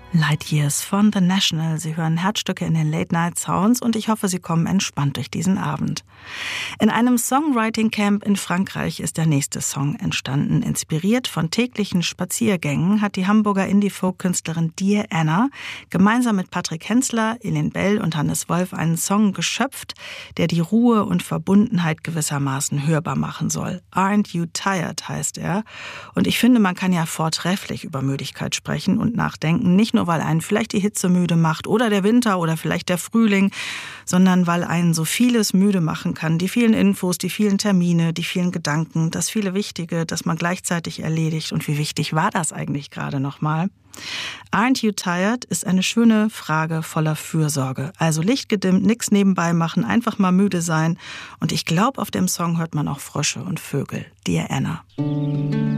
Light Years von The National. Sie hören Herzstücke in den Late Night Sounds und ich hoffe, Sie kommen entspannt durch diesen Abend. In einem Songwriting Camp in Frankreich ist der nächste Song entstanden. Inspiriert von täglichen Spaziergängen hat die Hamburger Indie-Folk-Künstlerin Dear Anna gemeinsam mit Patrick Hensler, Elin Bell und Hannes Wolf einen Song geschöpft, der die Ruhe und Verbundenheit gewissermaßen hörbar machen soll. Aren't You Tired heißt er. Und ich finde, man kann ja vortrefflich über Müdigkeit sprechen und nachdenken, nicht nur weil einen vielleicht die Hitze müde macht oder der Winter oder vielleicht der Frühling, sondern weil einen so vieles müde machen kann. Die vielen Infos, die vielen Termine, die vielen Gedanken, das viele Wichtige, das man gleichzeitig erledigt. Und wie wichtig war das eigentlich gerade nochmal? Aren't You Tired ist eine schöne Frage voller Fürsorge. Also Licht gedimmt, nichts nebenbei machen, einfach mal müde sein. Und ich glaube, auf dem Song hört man auch Frösche und Vögel. Dear Anna.